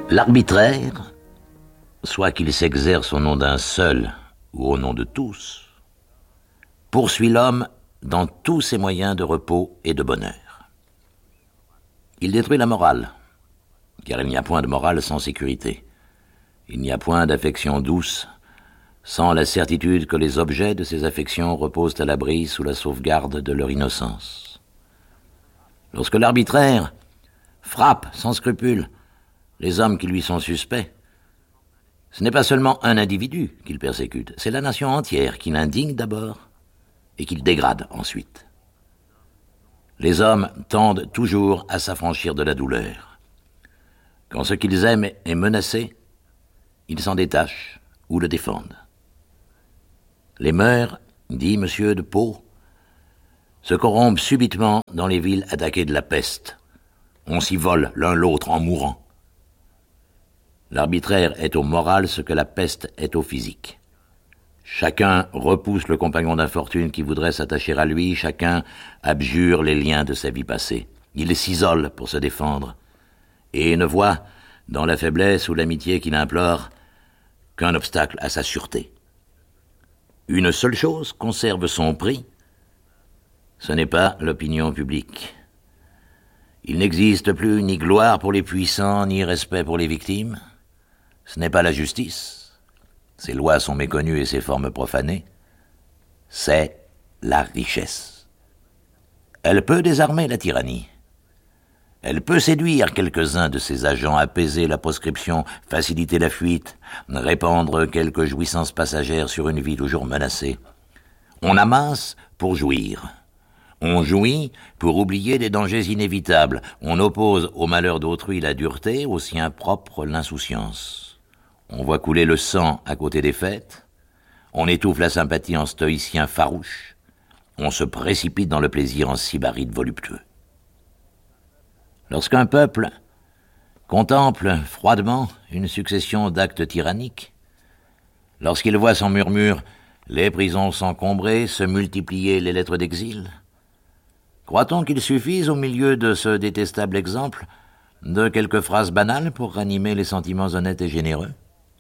L'arbitraire, soit qu'il s'exerce au nom d'un seul ou au nom de tous, poursuit l'homme dans tous ses moyens de repos et de bonheur. Il détruit la morale, car il n'y a point de morale sans sécurité. Il n'y a point d'affection douce sans la certitude que les objets de ces affections reposent à l'abri sous la sauvegarde de leur innocence. Lorsque l'arbitraire frappe sans scrupule les hommes qui lui sont suspects, ce n'est pas seulement un individu qu'il persécute, c'est la nation entière qui l'indigne d'abord et qu'il dégrade ensuite. Les hommes tendent toujours à s'affranchir de la douleur. Quand ce qu'ils aiment est menacé, ils s'en détachent ou le défendent. Les mœurs, dit M. de Pau, se corrompent subitement dans les villes attaquées de la peste. On s'y vole l'un l'autre en mourant. L'arbitraire est au moral ce que la peste est au physique. Chacun repousse le compagnon d'infortune qui voudrait s'attacher à lui, chacun abjure les liens de sa vie passée. Il s'isole pour se défendre et ne voit, dans la faiblesse ou l'amitié qu'il implore, qu'un obstacle à sa sûreté. Une seule chose conserve son prix, ce n'est pas l'opinion publique. Il n'existe plus ni gloire pour les puissants, ni respect pour les victimes. Ce n'est pas la justice. Ses lois sont méconnues et ses formes profanées. C'est la richesse. Elle peut désarmer la tyrannie. Elle peut séduire quelques-uns de ses agents, apaiser la proscription, faciliter la fuite, répandre quelques jouissances passagères sur une vie toujours menacée. On amasse pour jouir. On jouit pour oublier des dangers inévitables. On oppose au malheur d'autrui la dureté, au sien propre l'insouciance. On voit couler le sang à côté des fêtes. On étouffe la sympathie en stoïcien farouche. On se précipite dans le plaisir en sybarite voluptueux. Lorsqu'un peuple contemple froidement une succession d'actes tyranniques, lorsqu'il voit sans murmure les prisons s'encombrer, se multiplier les lettres d'exil, croit-on qu'il suffise, au milieu de ce détestable exemple, de quelques phrases banales pour ranimer les sentiments honnêtes et généreux?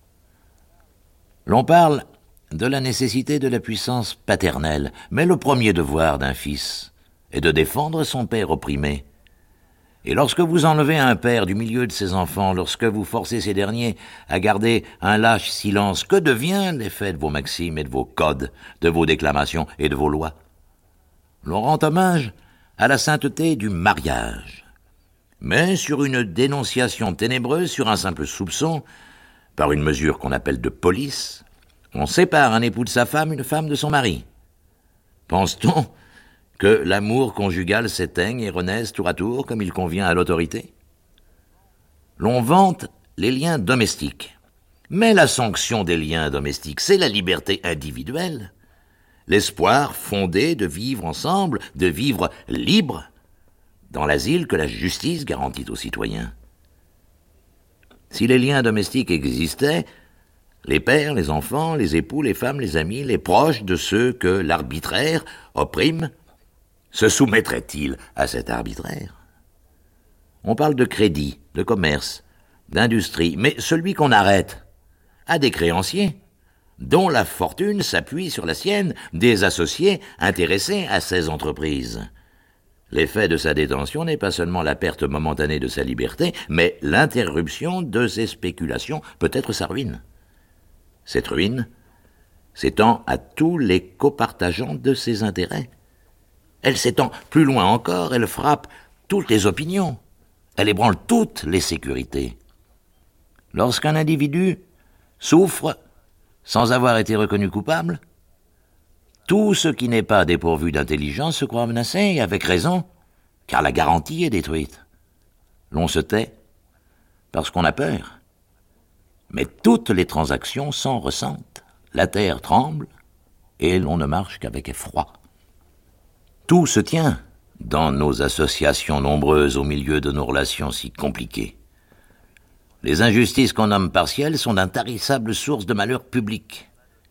L'on parle de la nécessité de la puissance paternelle, mais le premier devoir d'un fils est de défendre son père opprimé. Et lorsque vous enlevez un père du milieu de ses enfants, lorsque vous forcez ces derniers à garder un lâche silence, que devient l'effet de vos maximes et de vos codes, de vos déclamations et de vos lois? L'on rend hommage à la sainteté du mariage. Mais sur une dénonciation ténébreuse, sur un simple soupçon, par une mesure qu'on appelle de police, on sépare un époux de sa femme, une femme de son mari. Pense-t-on que l'amour conjugal s'éteigne et renaisse tour à tour comme il convient à l'autorité? L'on vante les liens domestiques. Mais la sanction des liens domestiques, c'est la liberté individuelle. L'espoir fondé de vivre ensemble, de vivre libre, dans l'asile que la justice garantit aux citoyens. Si les liens domestiques existaient, les pères, les enfants, les époux, les femmes, les amis, les proches de ceux que l'arbitraire opprime, se soumettraient-ils à cet arbitraire? On parle de crédit, de commerce, d'industrie, mais celui qu'on arrête a des créanciers, dont la fortune s'appuie sur la sienne, des associés intéressés à ces entreprises. L'effet de sa détention n'est pas seulement la perte momentanée de sa liberté, mais l'interruption de ses spéculations, peut-être sa ruine. Cette ruine s'étend à tous les copartageants de ses intérêts. Elle s'étend plus loin encore, elle frappe toutes les opinions, elle ébranle toutes les sécurités. Lorsqu'un individu souffre sans avoir été reconnu coupable, tout ce qui n'est pas dépourvu d'intelligence se croit menacé, et avec raison, car la garantie est détruite. L'on se tait parce qu'on a peur, mais toutes les transactions s'en ressentent. La terre tremble et l'on ne marche qu'avec effroi. Tout se tient dans nos associations nombreuses au milieu de nos relations si compliquées. Les injustices qu'on nomme partielles sont d'intarissables sources de malheur public.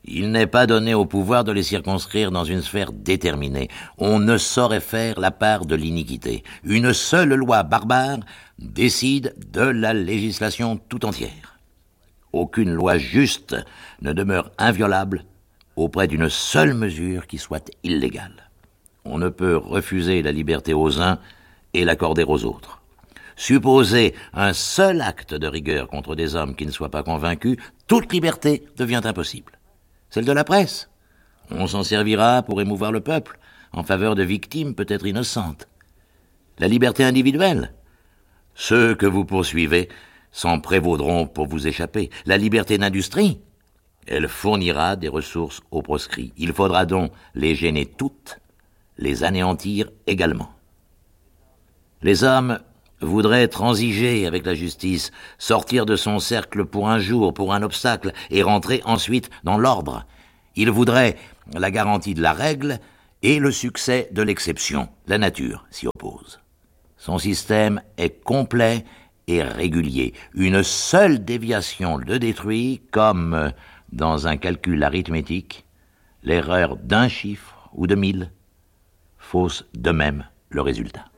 Il n'est pas donné au pouvoir de les circonscrire dans une sphère déterminée. On ne saurait faire la part de l'iniquité. Une seule loi barbare décide de la législation tout entière. Aucune loi juste ne demeure inviolable auprès d'une seule mesure qui soit illégale. On ne peut refuser la liberté aux uns et l'accorder aux autres. Supposer un seul acte de rigueur contre des hommes qui ne soient pas convaincus, toute liberté devient impossible. Celle de la presse. On s'en servira pour émouvoir le peuple, en faveur de victimes peut-être innocentes. La liberté individuelle. Ceux que vous poursuivez s'en prévaudront pour vous échapper. La liberté d'industrie. Elle fournira des ressources aux proscrits. Il faudra donc les gêner toutes, les anéantir également. Les hommes voudraient transiger avec la justice, sortir de son cercle pour un jour, pour un obstacle, et rentrer ensuite dans l'ordre. Ils voudraient la garantie de la règle et le succès de l'exception. La nature s'y oppose. Son système est complet et régulier. Une seule déviation le détruit, comme dans un calcul arithmétique, l'erreur d'un chiffre ou de 1000 fausse de même le résultat.